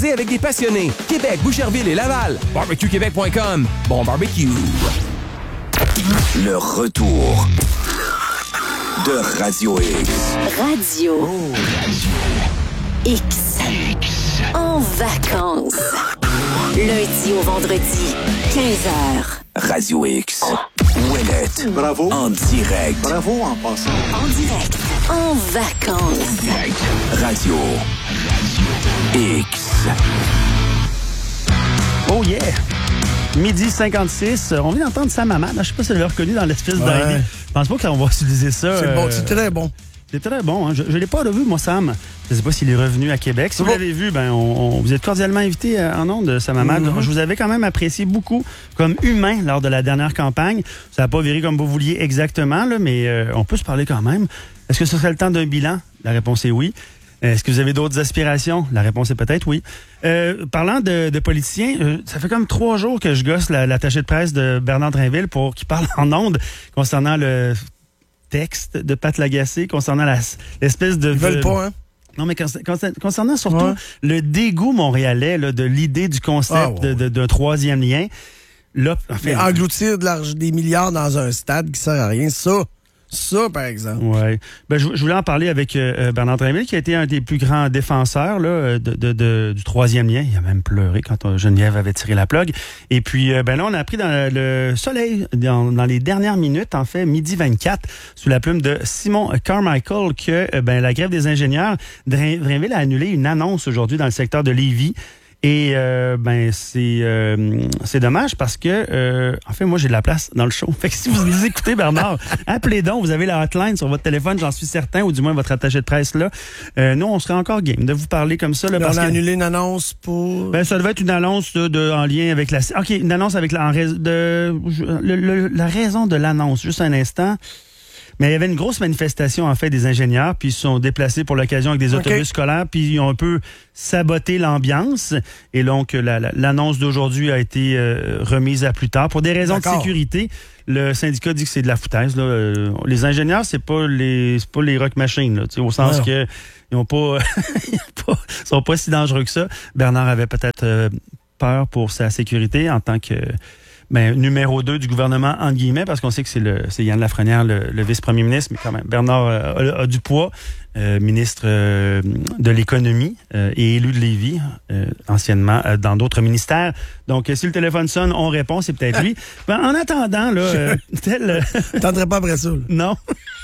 avec des passionnés. Québec, Boucherville et Laval. BarbecueQuébec.com. Bon barbecue. Le retour de Radio X. Radio X. En vacances. Lundi au vendredi, 15h. Radio X. Ouellette. Bravo. En direct. Bravo en passant. En direct. En vacances. Radio X. Oh yeah! Midi 56. On vient d'entendre Sam Hamad. Je sais pas si vous l'avez reconnu dans l'espèce d'idée. Je pense pas qu'on va utiliser ça. C'est bon, c'est très bon. C'est très bon. Hein? Je l'ai pas revu, moi, Sam. Je sais pas s'il est revenu à Québec. Si vous l'avez vu, vous êtes cordialement invité en ondes, Sam Hamad. Je vous avais quand même apprécié beaucoup comme humain lors de la dernière campagne. Ça n'a pas viré comme vous vouliez exactement, là, mais on peut se parler quand même. Est-ce que ce serait le temps d'un bilan? La réponse est oui. Est-ce que vous avez d'autres aspirations? La réponse est peut-être oui. Parlant de politiciens, ça fait comme 3 jours que je gosse l'attaché de presse de Bernard Drinville pour qu'il parle en ondes concernant le texte de Pat Lagacé, concernant l'espèce de... Ils veulent pas, hein? Non, mais concernant surtout le dégoût montréalais là, de l'idée du concept d'un troisième lien. Là, en fait, engloutir des milliards dans un stade qui sert à rien, ça, par exemple. Oui. Je voulais en parler avec Bernard Drinville, qui a été un des plus grands défenseurs là, du troisième lien. Il a même pleuré quand Geneviève avait tiré la plug. Et puis, là, on a appris dans le soleil, dans les dernières minutes, en fait, midi 24, sous la plume de Simon Carmichael, que la grève des ingénieurs, Drinville a annulé une annonce aujourd'hui dans le secteur de Lévis. Et c'est dommage parce que en fait moi j'ai de la place dans le show. Fait que si vous écoutez Bernard, appelez donc, vous avez la hotline sur votre téléphone, j'en suis certain, ou du moins votre attaché de presse là. Nous on serait encore game de vous parler comme ça là, parce on a annulé une annonce pour ça devait être une annonce en lien avec une annonce avec la raison de l'annonce, juste un instant. Mais il y avait une grosse manifestation, en fait, des ingénieurs, puis ils se sont déplacés pour l'occasion avec des autobus scolaires, puis ils ont un peu saboté l'ambiance. Et donc, l'annonce d'aujourd'hui a été remise à plus tard. Pour des raisons de sécurité, le syndicat dit que c'est de la foutaise. Là. Les ingénieurs, c'est pas les rock machines, là, au sens que ils sont pas si dangereux que ça. Bernard avait peut-être peur pour sa sécurité en tant que... numéro 2 du gouvernement, entre guillemets, parce qu'on sait que c'est Yann Lafrenière, le vice-premier ministre, mais quand même, Bernard a du poids, ministre de l'économie et élu de Lévis, anciennement dans d'autres ministères. Donc, si le téléphone sonne, on répond, c'est peut-être lui. En attendant, là, T'entendrais pas après ça, là. Non.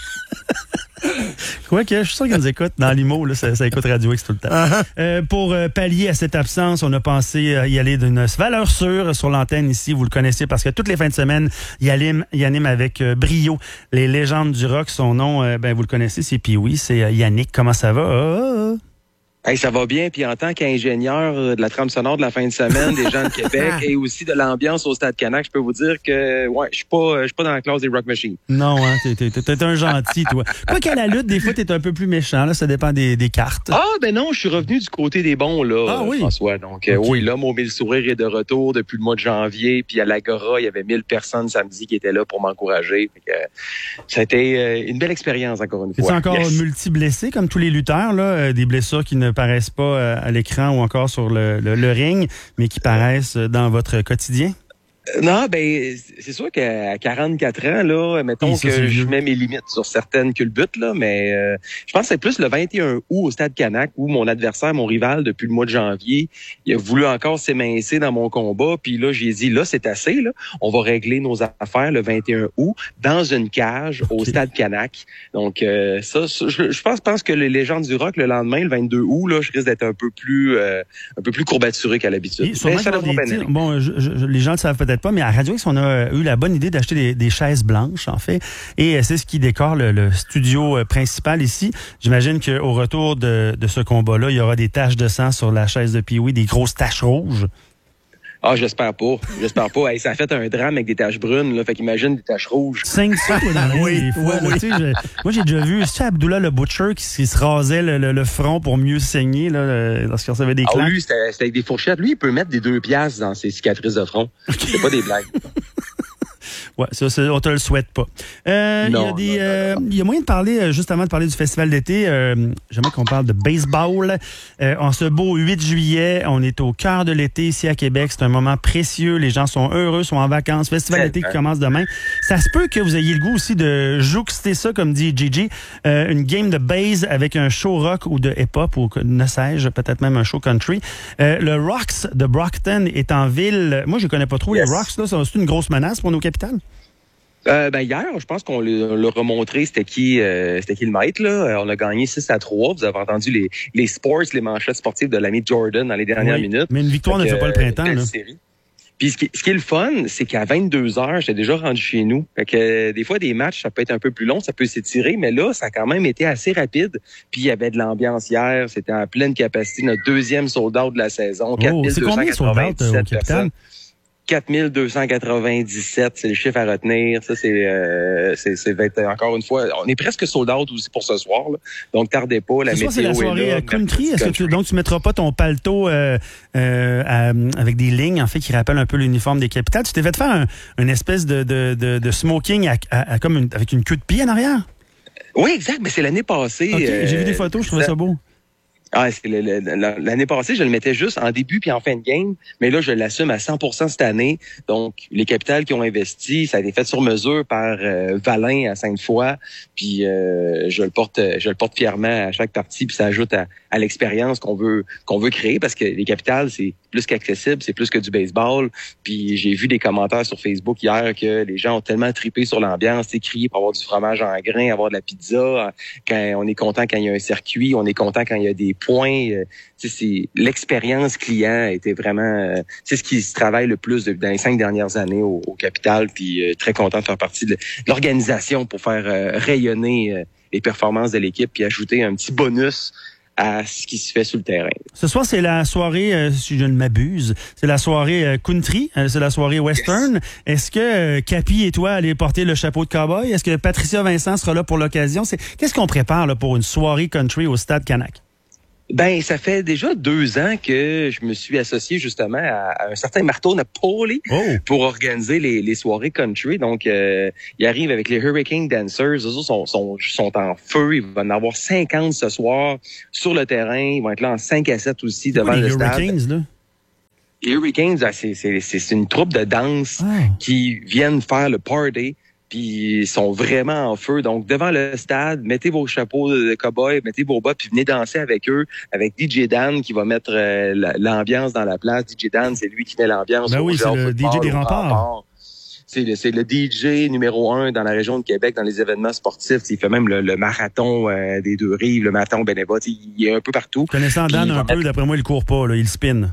Quoique, je suis sûr qu'ils nous écoutent dans l'IMO, là, ça écoute Radio X tout le temps. Pour pallier à cette absence, on a pensé y aller d'une valeur sûre sur l'antenne ici. Vous le connaissez parce que toutes les fins de semaine, il anime avec brio les légendes du rock. Son nom, vous le connaissez, c'est Pee-Wee, c'est Yannick. Comment ça va? Hey, ça va bien, puis en tant qu'ingénieur de la trame sonore de la fin de semaine des gens de Québec et aussi de l'ambiance au Stade Canac, je peux vous dire que je suis pas dans la classe des Rock Machines. Non, hein, t'es un gentil, toi. Quoi qu'à la lutte, des fois, t'es un peu plus méchant, là, ça dépend des cartes. Ah, non, je suis revenu du côté des bons, là, François. Donc, oui, l'homme au mille sourires est de retour depuis le mois de janvier, puis à l'Agora, il y avait 1000 personnes samedi qui étaient là pour m'encourager. Ça a été une belle expérience, encore une fois. Es-tu encore multi-blessé, comme tous les lutteurs, là, des blessures qui ne paraissent pas à l'écran ou encore sur le ring, mais qui paraissent dans votre quotidien? Non, c'est sûr qu'à 44 ans, là, mettons que je mets mes limites sur certaines culbutes, là, mais je pense que c'est plus le 21 août au Stade Canac où mon adversaire, mon rival, depuis le mois de janvier, il a voulu encore s'émincer dans mon combat, puis là, j'ai dit, là, c'est assez, là, on va régler nos affaires le 21 août dans une cage au Stade Canac. Donc, je pense que les légendes du rock, le lendemain, le 22 août, là, je risque d'être un peu plus courbaturé qu'à l'habitude. Mais ça les gens le savent peut-être pas, mais à Radio X, on a eu la bonne idée d'acheter des chaises blanches, en fait, et c'est ce qui décore le studio principal ici. J'imagine qu'au retour de ce combat-là, il y aura des taches de sang sur la chaise de Pee-Wee, des grosses taches rouges. Ah, j'espère pas. Hey, ça a fait un drame avec des taches brunes, là. Fait qu'imagine des taches rouges. 5 ça, dans la des fois. Moi, j'ai déjà vu, c'est Abdullah le Butcher qui se rasait le front pour mieux saigner, là, lorsqu'il recevait des claques. Ah oui, c'était avec des fourchettes. Lui, il peut mettre des 2 piastres dans ses cicatrices de front. Okay. C'est pas des blagues. Ouais, ça, on te le souhaite pas. Non, il y a moyen de parler, juste avant de parler du festival d'été, j'aimerais qu'on parle de baseball. En ce beau 8 juillet, on est au cœur de l'été ici à Québec. C'est un moment précieux. Les gens sont heureux, sont en vacances. Festival d'été qui commence demain. Ça se peut que vous ayez le goût aussi de jouxter ça, comme dit Gigi, une game de base avec un show rock ou de hip-hop ou ne sais-je, peut-être même un show country. Le Rocks de Brockton est en ville. Moi, je connais pas trop les Rocks. Là, c'est une grosse menace pour nos capitales. Hier, je pense qu'on l'a remontré, c'était qui le maître, là. On a gagné 6-3. Vous avez entendu les sports, les manchettes sportives de l'ami Jordan dans les dernières minutes. Mais une victoire ne fait pas le printemps, là. Puis ce qui est le fun, c'est qu'à 22h, j'étais déjà rendu chez nous. Fait que des fois, des matchs, ça peut être un peu plus long, ça peut s'étirer, mais là, ça a quand même été assez rapide. Puis il y avait de l'ambiance hier, c'était à pleine capacité, notre deuxième sold-out de la saison. 4297 personnes. 4297, c'est le chiffre à retenir. Ça, c'est encore une fois, on est presque sold out aussi pour ce soir, là. Donc, tardez pas, la météo c'est la soirée là, country. Est-ce que donc tu mettras pas ton paletot avec des lignes, en fait, qui rappellent un peu l'uniforme des capitales? Tu t'es fait faire une espèce de smoking comme avec une queue de pied en arrière? Oui, exact, mais c'est l'année passée. Okay, j'ai vu des photos, je trouvais ça beau. Ah, l'année passée, je le mettais juste en début puis en fin de game, mais là, je l'assume à 100% cette année. Donc, les capitales qui ont investi, ça a été fait sur mesure par Valin à Sainte-Foy, puis je le porte fièrement à chaque partie, puis ça ajoute à l'expérience qu'on veut créer, parce que les capitales, c'est plus qu'accessible, c'est plus que du baseball. Puis j'ai vu des commentaires sur Facebook hier que les gens ont tellement trippé sur l'ambiance, crié pour avoir du fromage en grains, avoir de la pizza, quand on est content quand il y a un circuit, on est content quand il y a des points. C'est l'expérience client était vraiment c'est ce qui se travaille le plus dans les 5 dernières années au Capital, puis très content de faire partie de l'organisation pour faire rayonner les performances de l'équipe, puis ajouter un petit bonus à ce qui se fait sur le terrain. Ce soir, c'est la soirée, si je ne m'abuse, c'est la soirée country, c'est la soirée western. Yes. Est-ce que Capi et toi allez porter le chapeau de cowboy? Est-ce que Patricia Vincent sera là pour l'occasion? Qu'est-ce qu'on prépare là, pour une soirée country au Stade Canac? Ben, ça fait déjà 2 ans que je me suis associé justement à un certain Marteau Napoli pour organiser les soirées country. Donc, il arrive avec les Hurricane Dancers. Eux autres sont en feu. Il va en avoir 50 ce soir sur le terrain. Ils vont être là en 5 à 7 aussi devant le stade. Hurricanes, là? Les Hurricanes, c'est une troupe de danse qui viennent faire le party. Puis ils sont vraiment en feu. Donc, devant le stade, mettez vos chapeaux de cow-boy, mettez vos bas, puis venez danser avec eux, avec DJ Dan qui va mettre l'ambiance dans la place. DJ Dan, c'est lui qui met l'ambiance. Ben oui, c'est le DJ des remparts. C'est le DJ numéro 1 dans la région de Québec, dans les événements sportifs. Il fait même le marathon des deux rives, le marathon Bénéva. Il est un peu partout. Connaissant Dan un peu, d'après moi, il court pas, là, il spin.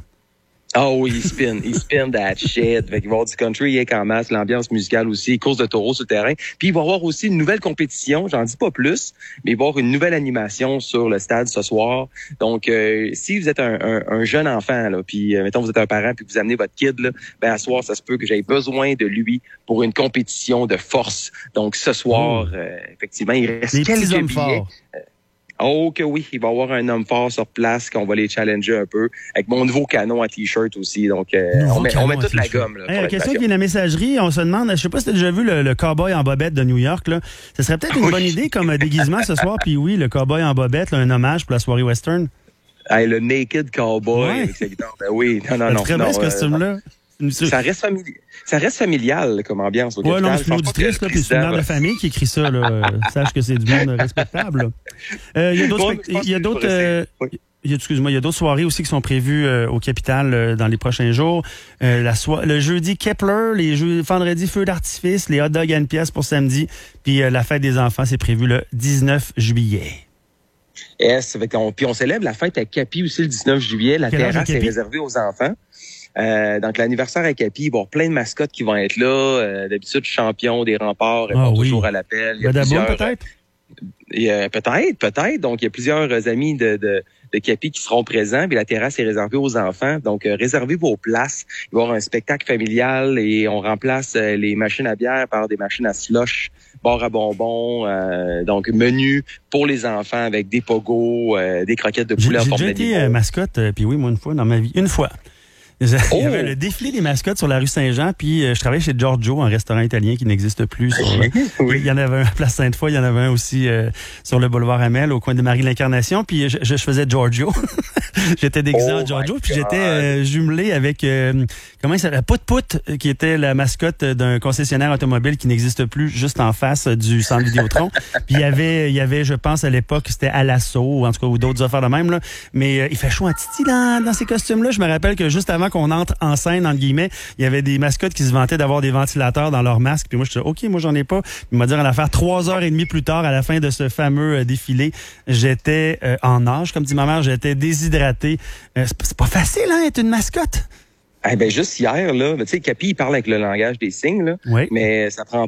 Oh oui, il spin that shit. Fait qu'il va y avoir du country en masse, l'ambiance musicale aussi, course de taureaux sur le terrain. Puis il va y avoir aussi une nouvelle compétition, j'en dis pas plus, mais il va y avoir une nouvelle animation sur le stade ce soir. Donc, si vous êtes un jeune enfant, là, puis mettons vous êtes un parent puis vous amenez votre kid, là, ben à soir, ça se peut que j'aie besoin de lui pour une compétition de force. Donc ce soir, effectivement, il reste quelques billets. Forts. Oh que oui, il va y avoir un homme fort sur place qu'on va les challenger un peu avec mon nouveau canon à t-shirt aussi. Donc on met toute la gomme là. La question qui vient de la messagerie, on se demande, je sais pas si tu as déjà vu le cowboy en bobette de New York là. Ce serait peut-être une bonne idée comme déguisement ce soir. Puis oui, le cowboy en bobette, là, un hommage pour la soirée western. Hey, le naked cowboy avec sa guitare. Ben oui, non. Très bien ce costume-là. Ça reste familial comme ambiance au Capital. Non, c'est une auditrice, puis c'est une mère de famille qui écrit ça. Là. Sache que c'est du monde respectable. Il y a d'autres soirées aussi qui sont prévues au Capital dans les prochains jours. Le jeudi Kepler, vendredi Feu d'artifice, les hot dogs à 1 pièce pour samedi, puis la fête des enfants, c'est prévu le 19 juillet. Yes, puis on célèbre la fête à Capi aussi le 19 juillet. La terrasse est réservée aux enfants. Donc, l'anniversaire à Capi, il va y avoir plein de mascottes qui vont être là. D'habitude, champion des remparts répond toujours à l'appel. Il y a plusieurs, peut-être? Peut-être. Donc, il y a plusieurs amis de Capi qui seront présents. Puis la terrasse est réservée aux enfants. Donc, réservez vos places. Il va y avoir un spectacle familial et on remplace les machines à bière par des machines à slush, bar à bonbons. Donc, menu pour les enfants avec des pogos, des croquettes de poulet en forme d'animaux. J'ai été mascotte, puis oui, moi, une fois dans ma vie. Une fois. Il y avait le défilé des mascottes sur la rue Saint-Jean, puis je travaillais chez Giorgio, un restaurant italien qui n'existe plus. Oui. Il y en avait un à Place Sainte-Foy, il y en avait un aussi sur le boulevard Hamel, au coin de Marie-l'Incarnation, puis je faisais Giorgio. J'étais déguisé en Giorgio, puis j'étais jumelé avec, comment il s'appelle, Pout-Pout, qui était la mascotte d'un concessionnaire automobile qui n'existe plus, juste en face du centre Vidéotron. Puis il y avait, je pense, à l'époque, c'était à l'assaut, ou en tout cas, ou d'autres affaires de même, là. Mais il fait chaud en titi dans ces costumes-là. Je me rappelle que juste avant qu'on entre en scène, entre guillemets, il y avait des mascottes qui se vantaient d'avoir des ventilateurs dans leur masque. Puis moi, je disais, OK, moi, j'en ai pas. Il m'a dit, en affaire 3h30 plus tard, à la fin de ce fameux défilé, j'étais en nage. Comme dit ma mère, j'étais déshydraté. C'est pas facile, hein, être une mascotte. Eh ben juste hier là, tu sais, Capi il parle avec le langage des signes là, oui. Mais ça prend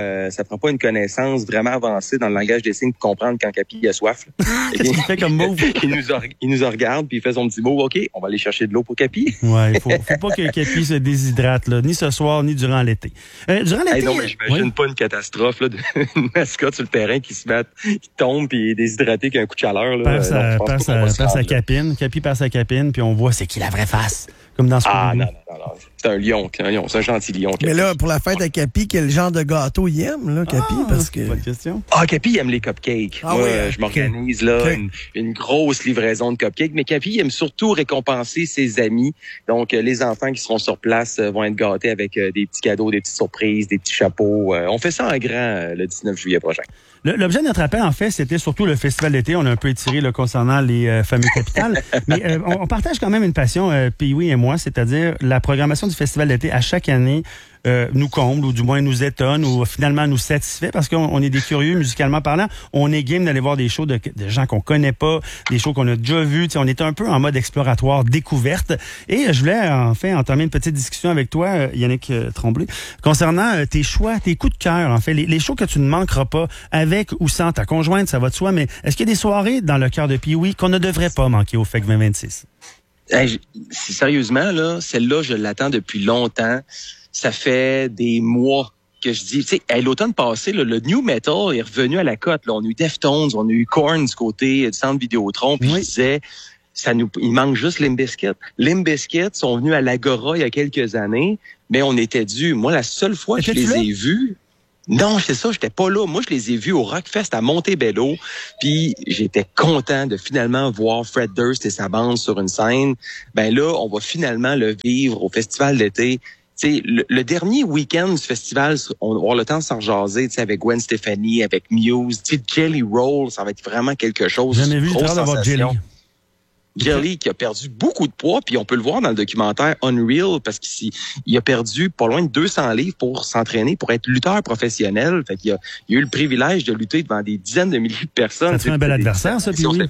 pas une connaissance vraiment avancée dans le langage des signes pour comprendre quand Capi a soif. Qu'est-ce qu'il fait comme move? il nous regarde puis il fait son petit mot. OK, on va aller chercher de l'eau pour Capi. Ouais, faut pas que Capi se déshydrate là, ni ce soir ni durant l'été. Durant l'été. Non, mais j'imagine pas une catastrophe là, d'une mascotte sur le terrain qui tombe puis est déshydraté qu'un coup de chaleur là. Perd sa capine. Capi perd sa capine puis on voit c'est qui la vraie face. Comme dans ce non. C'est un lion. C'est un gentil lion. Capi. Mais là, pour la fête à Capi, quel genre de gâteau il aime, là, Capi? Parce que... Bonne question. Capi, il aime les cupcakes. Moi, je m'organise là une grosse livraison de cupcakes. Mais Capi, il aime surtout récompenser ses amis. Donc, les enfants qui seront sur place vont être gâtés avec des petits cadeaux, des petites surprises, des petits chapeaux. On fait ça en grand le 19 juillet prochain. L'objet de notre appel, en fait, c'était surtout le festival d'été. On a un peu étiré là, concernant les fameux capitales. Mais on partage quand même une passion, Pee-wee et moi, c'est-à-dire la programmation du festival d'été à chaque année nous comble ou du moins nous étonne ou finalement nous satisfait parce qu'on est des curieux musicalement parlant. On est game d'aller voir des shows de gens qu'on connaît pas, des shows qu'on a déjà vus. On est un peu en mode exploratoire, découverte. Et je voulais enfin entamer une petite discussion avec toi, Yannick Tremblay, concernant tes choix, tes coups de cœur, en fait, les shows que tu ne manqueras pas avec ou sans ta conjointe, ça va de soi, mais est-ce qu'il y a des soirées dans le cœur de Pee-wee qu'on ne devrait pas manquer au FEC 2026? Sérieusement, là, celle-là, je l'attends depuis longtemps. Ça fait des mois que je dis, tu sais, l'automne passé, là, le new metal est revenu à la cote. Là. On a eu Deftones, on a eu Korn du côté du centre Vidéotron, puis je disais, il manque juste Limp Bizkit. Limp Bizkit sont venus à l'Agora il y a quelques années, mais on était dû. Moi, la seule fois que je les ai vus, non, c'est ça, j'étais pas là. Moi, je les ai vus au Rockfest à Montebello, puis j'étais content de finalement voir Fred Durst et sa bande sur une scène. Ben là, on va finalement le vivre au festival d'été. T'sais, le dernier week-end du festival, on va avoir le temps de s'en jaser, avec Gwen Stefani, avec Muse, Jelly Roll, ça va être vraiment quelque chose. J'ai jamais vu le temps d'avoir Jelly. Jelly qui a perdu beaucoup de poids, puis on peut le voir dans le documentaire Unreal, parce qu'il a perdu pas loin de 200 livres pour s'entraîner, pour être lutteur professionnel. Fait qu'il a eu le privilège de lutter devant des dizaines de milliers de personnes. C'est un bel adversaire, ça, puis oui.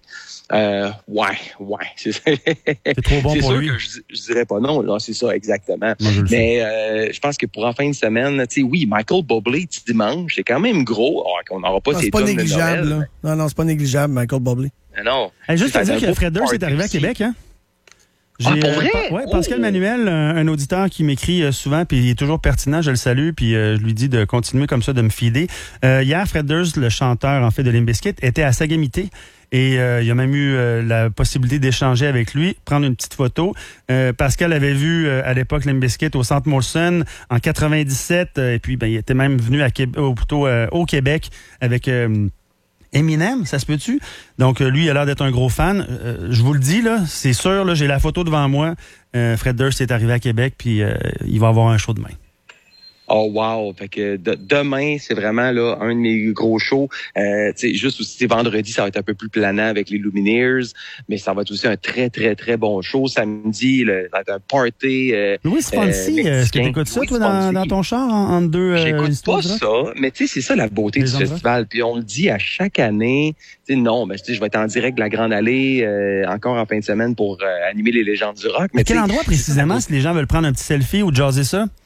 Ouais. C'est trop bon pour lui. C'est sûr que je dirais pas non, là, c'est ça, exactement. Mais je pense que pour en fin de semaine, tu sais, oui, Michael Bublé, dimanche, c'est quand même gros. On n'aura pas ces tonnes de Noël. Non, c'est pas négligeable, Michael Bublé. Non. Juste à dire que Fred Durst est arrivé à Québec, hein? Pour vrai? Pascal Manuel, un auditeur qui m'écrit souvent, puis il est toujours pertinent, je le salue, puis je lui dis de continuer comme ça, de me fider. Hier, Fred Durst, le chanteur en fait de Limp Bizkit, était à Sagamité. Et il y a même eu la possibilité d'échanger avec lui, prendre une petite photo. Pascal avait vu à l'époque Limp Bizkit au Centre Molson en 97, et puis il était même venu au Québec avec Eminem, ça se peut-tu? Donc, lui, il a l'air d'être un gros fan. Je vous le dis, là, c'est sûr, là, j'ai la photo devant moi. Fred Durst est arrivé à Québec, puis il va avoir un show demain. Oh wow, fait que demain c'est vraiment là un de mes gros shows. Juste aussi c'est vendredi, ça va être un peu plus planant avec les Lumineers, mais ça va être aussi un très très très bon show. Samedi, ça va être un party. Louis Fonsi, est-ce que t'écoutes ça toi dans ton char en deux? J'écoute pas ça, mais tu sais c'est ça la beauté du festival. Puis on le dit à chaque année. Non, mais je vais être en direct de la Grande Allée encore en fin de semaine pour animer les légendes du rock. Mais quel endroit précisément si les gens veulent prendre un petit selfie ou jazzer ça?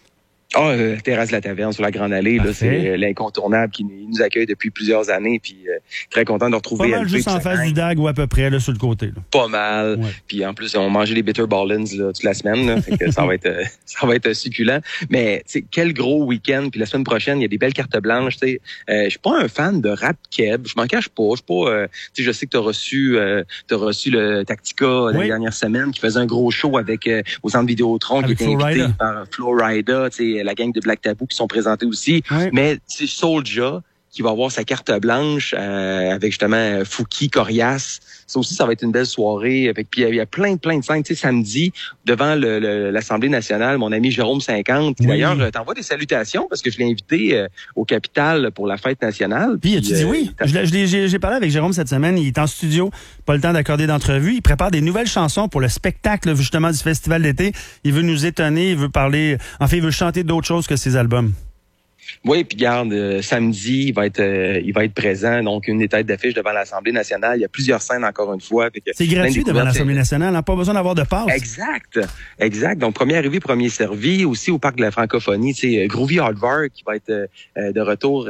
Terrasse de la Taverne sur la Grande Allée, là, c'est l'incontournable qui nous accueille depuis plusieurs années, puis très content de retrouver. Pas mal juste en face du DAG ou à peu près, là, sur le côté. Là. Pas mal. Ouais. Puis en plus, on mangeait des Bitter Ballins là, toute la semaine, là, fait que ça va être succulent. Mais quel gros week-end. Puis la semaine prochaine, il y a des belles cartes blanches. Je suis pas un fan de rap keb. Je m'en cache pas. Je suis pas. Je sais que t'as reçu le Tactica la dernière semaine, qui faisait un gros show avec au Centre Vidéotron, qui était invité par Flo Rida, la gang de Black Tabou qui sont présentés aussi. Ouais. Mais c'est Soulja qui va avoir sa carte blanche avec justement Fouki, Corias. Ça aussi, ça va être une belle soirée. Puis il y a plein de scènes. Tu sais, samedi, devant l'Assemblée nationale, mon ami Jérôme 50. Puis d'ailleurs, je t'envoie des salutations parce que je l'ai invité au Capitole pour la fête nationale. Puis tu dis oui. J'ai parlé avec Jérôme cette semaine. Il est en studio, pas le temps d'accorder d'entrevue. Il prépare des nouvelles chansons pour le spectacle justement du Festival d'été. Il veut nous étonner, il veut parler... En fait, il veut chanter d'autres choses que ses albums. Oui, puis garde, samedi, il va être présent. Donc, une des têtes d'affiche devant l'Assemblée nationale. Il y a plusieurs scènes, encore une fois. C'est gratuit devant l'Assemblée nationale. On n'a pas besoin d'avoir de passe. Exact. Donc, premier arrivé, premier servi. Aussi, au Parc de la Francophonie, Groovy Hardware qui va être de retour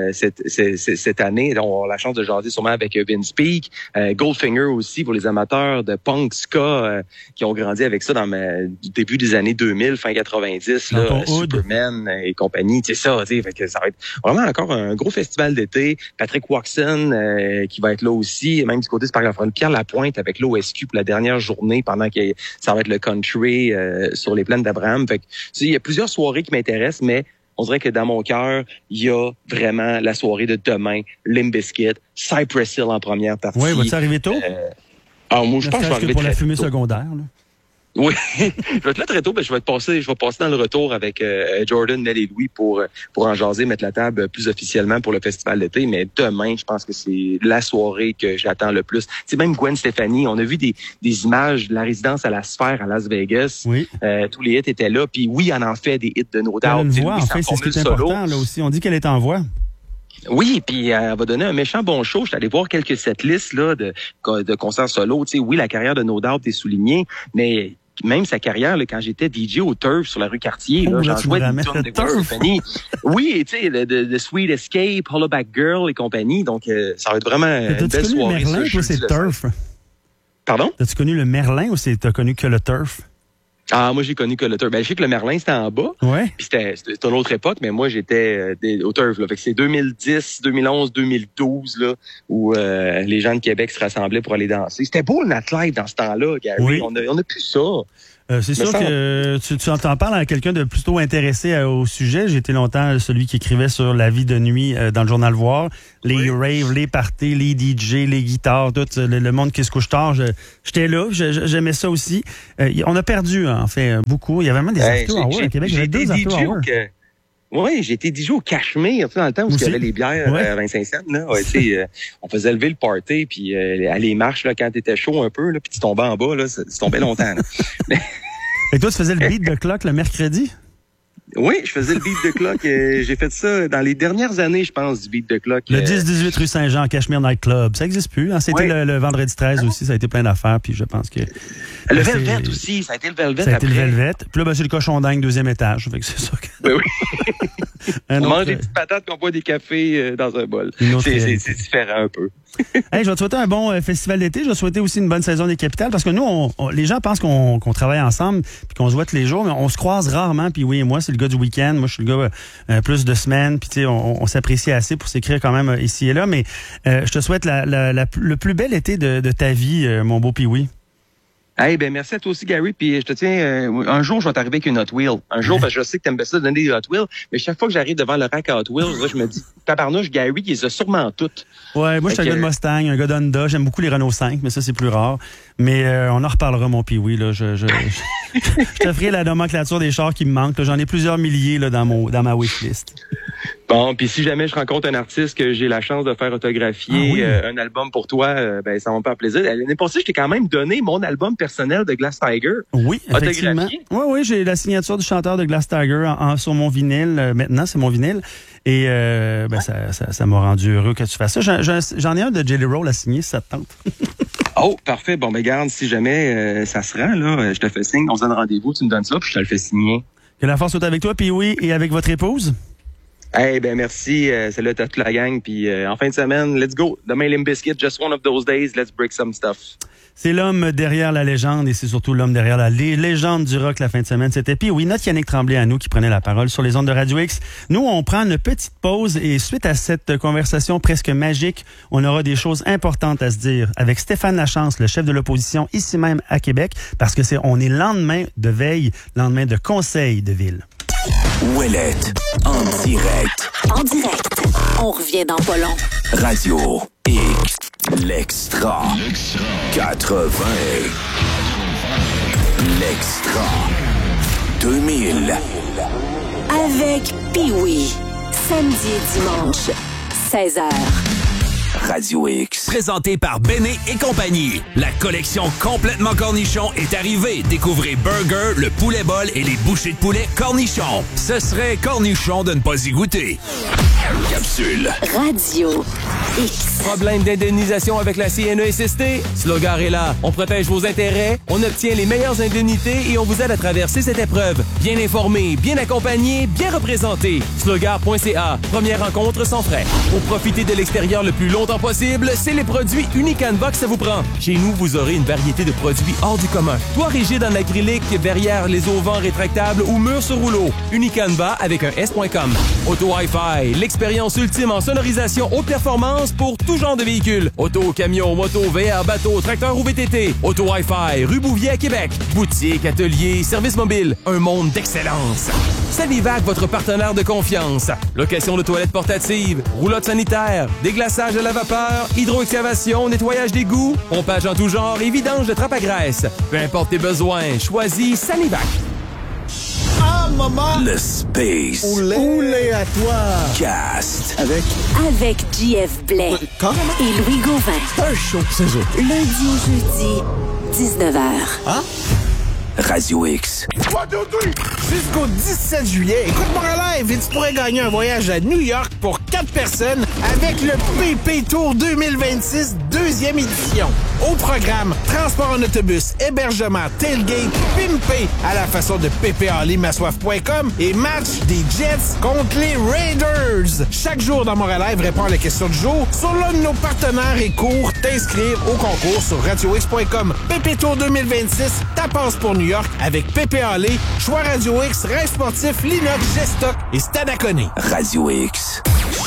cette année. Donc, on a la chance de jaser sûrement avec Vince Peak. Goldfinger aussi, pour les amateurs de punk ska qui ont grandi avec ça dans le début des années 2000, fin 90. Là, Superman et compagnie. C'est ça, fait que ça va être vraiment encore un gros festival d'été. Patrick Watson qui va être là aussi, même du côté du Parc de la Frontière, Pierre Lapointe avec l'OSQ pour la dernière journée pendant que ça va être le country sur les plaines d'Abraham. Fait que il y a plusieurs soirées qui m'intéressent, mais on dirait que dans mon cœur, il y a vraiment la soirée de demain, Limp Bizkit, Cypress Hill en première partie. Oui, va-tu arriver tôt? Moi, je pense que je vais arriver pour la fumée secondaire, là. Oui, je vais être là très tôt, je vais passer dans le retour avec Jordan, Mel et Louis pour en jaser, mettre la table plus officiellement pour le festival d'été. Mais demain, je pense que c'est la soirée que j'attends le plus. C'est même Gwen Stefani, on a vu des images de la résidence à la Sphère à Las Vegas. Oui. Tous les hits étaient là. Puis oui, elle en fait des hits de No Doubt. Elle voit, en fait, c'est ce qui est important là aussi. On dit qu'elle est en voix. Oui, puis elle va donner un méchant bon show. Je suis allé voir quelques setlists là de concerts solo. Tu sais, oui, la carrière de No Doubt est soulignée, mais même sa carrière, là, quand j'étais DJ au Turf sur la rue Cartier, j'en jouais des tonnes de compagnie. Oui, tu sais, de Sweet Escape, Hollaback Girl et compagnie. Donc, ça va être vraiment une belle soirée. T'as-tu connu le Merlin ou c'est Turf? Pardon? T'as-tu connu le Merlin ou t'as connu que le Turf? Ah, moi, j'ai connu que le Turf. Je sais que le Merlin, c'était en bas. Ouais. Puis c'était une autre époque, mais moi, j'étais au Turf, là. Fait que c'est 2010, 2011, 2012, là, où les gens de Québec se rassemblaient pour aller danser. C'était beau, le nightlife, dans ce temps-là, Gary. Oui. On a plus ça. C'est sûr que tu entends parler à quelqu'un de plutôt intéressé au sujet. J'ai été longtemps celui qui écrivait sur la vie de nuit dans le Journal Voir. Les raves, les parties, les DJ, les guitares, tout le monde qui se couche tard. J'étais là, j'aimais ça aussi. On a perdu, en fait, beaucoup. Il y avait vraiment des after-hours à Québec. J'avais 2 after-hours. Oui, j'ai été DJ au Cachemire, tu sais, dans le temps où il y avait les bières à 25 cents, là. Ouais, tu sais, on faisait lever le party, puis aller marche, là, quand t'étais chaud un peu, là, puis tu tombais en bas, là, tu tombais longtemps, là. Et toi, tu faisais le beat de clock le mercredi? Oui, je faisais le beat de clock. J'ai fait ça dans les dernières années, je pense, du beat de clock. Le 10-18 rue Saint-Jean, Cachemire Night Club. Ça n'existe plus. Hein? C'était le vendredi 13 aussi. Ça a été plein d'affaires. Puis je pense que... Le Velvet aussi. Ça a été le Velvet. Ça a été le Velvet. Puis là, c'est le cochon dingue, 2e étage. Fait que c'est ça. Oui. On mange des petites patates, qu'on boit des cafés dans un bol. C'est différent un peu. Hey, je vais te souhaiter un bon festival d'été. Je vais te souhaiter aussi une bonne saison des capitales parce que nous, les gens pensent qu'on travaille ensemble puis qu'on se voit tous les jours, mais on se croise rarement. Puis oui, moi, c'est le gars du week-end. Moi, je suis le gars plus de semaines. Puis tu sais, on s'apprécie assez pour s'écrire quand même ici et là. Mais je te souhaite le plus bel été de ta vie, mon beau Pee-Wee. Hey, ben merci à toi aussi, Gary. Puis je te tiens, un jour, je vais t'arriver avec une Hot Wheel. Un jour, parce que je sais que t'aimes bien ça de donner des Hot Wheels, mais chaque fois que j'arrive devant le rack à Hot Wheels, là, je me dis, tabarnouche, Gary, il les a sûrement toutes. Ouais, moi, je suis un gars de Mustang, un gars d'Honda. J'aime beaucoup les Renault 5, mais ça, c'est plus rare. Mais on en reparlera, mon Pee-Wee, là. Je te ferai la nomenclature des chars qui me manquent. J'en ai plusieurs milliers là, dans ma wishlist. Bon, puis si jamais je rencontre un artiste que j'ai la chance de faire autographier un album pour toi, ben ça va me faire plaisir. L'année passée, je t'ai quand même donné mon album personnel de Glass Tiger. Oui, effectivement. Oui, j'ai la signature du chanteur de Glass Tiger sur mon vinyle. Maintenant, c'est mon vinyle. Et ça m'a rendu heureux que tu fasses ça. J'en ai un de Jelly Roll à signer, si ça te tente. Oh, parfait. Bon, ben garde, si jamais ça se rend, là, je te fais signe, on se donne rendez-vous, tu me donnes ça, puis je te le fais signer. Que la force soit avec toi, puis oui, et avec votre épouse. Merci. Salut à toute la gang. Puis en fin de semaine, let's go. Demain, Limp Bizkit, just one of those days. Let's break some stuff. C'est l'homme derrière la légende et c'est surtout l'homme derrière la légende du rock la fin de semaine. C'était puis oui, notre Yannick Tremblay à nous qui prenait la parole sur les ondes de Radio X. Nous, on prend une petite pause et suite à cette conversation presque magique, on aura des choses importantes à se dire avec Stéphane Lachance, le chef de l'opposition ici même à Québec, parce que on est lendemain de veille, lendemain de conseil de ville. Ouellette, en direct. En direct. On revient dans pas long. Radio X, l'extra. 80. L'extra. 2000. Avec Pee-Wee. Samedi et dimanche, 16h. Radio X. Présenté par Béné et compagnie. La collection complètement cornichon est arrivée. Découvrez Burger, le poulet bol et les bouchées de poulet cornichon. Ce serait cornichon de ne pas y goûter. Capsule. Radio X. Problème d'indemnisation avec la CNESST? Slogar est là. On protège vos intérêts, on obtient les meilleures indemnités et on vous aide à traverser cette épreuve. Bien informé, bien accompagné, bien représenté. Slogar.ca. Première rencontre sans frais. Pour profiter de l'extérieur le plus longtemps possible, c'est les produits Unicanva que ça vous prend. Chez nous, vous aurez une variété de produits hors du commun. Toit rigide en acrylique, verrière les auvents rétractables ou murs sur rouleau. Unicanva avec un S.com. Auto Hi-Fi, l'expérience ultime en sonorisation haute performance pour tout genre de véhicules. Auto, camion, moto, VR, bateau, tracteur ou VTT. Auto Hi-Fi, rue Bouvier à Québec. Boutique, atelier, service mobile. Un monde d'excellence. Sanivac, votre partenaire de confiance. Location de toilettes portatives, roulotte sanitaire, déglaçage à la vapeur, hydroexcavation, nettoyage d'égouts, pompage en tout genre et vidange de trappe à graisse. Peu importe tes besoins, choisis Sanivac. Ah, maman! Le Space. Oulé à toi! Cast. Avec JF Blais et Louis Gauvin. C'est un show, c'est ça. Lundi au jeudi, 19h. Hein? Radio X. Jusqu'au 17 juillet, écoute-moi en live et tu pourrais gagner un voyage à New York pour 4 personnes avec le PP Tour 2026 deuxième édition. Au programme, transport en autobus, hébergement, tailgate, pimpé à la façon de ppalimassoif.com et match des Jets contre les Raiders. Chaque jour dans Montréal Live, répond à la question du jour sur l'un de nos partenaires et cours. T'inscrire au concours sur radiox.com. PP Tour 2026, ta passe pour New York avec PPALé, Choix Radio X, Rêve sportif, Linox, Gestock et Stade à Coné. Radio X.